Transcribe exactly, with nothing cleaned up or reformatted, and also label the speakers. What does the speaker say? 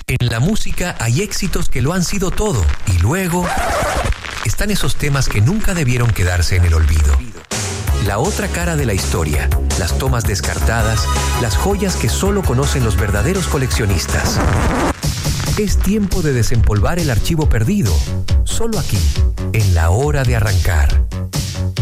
Speaker 1: En la música hay éxitos que lo han sido todo y luego están esos temas que nunca debieron quedarse en el olvido. La otra cara de la historia, las tomas descartadas, las joyas que solo conocen los verdaderos coleccionistas. Es tiempo de desempolvar el archivo perdido, solo aquí, en La Hora de Arrancar.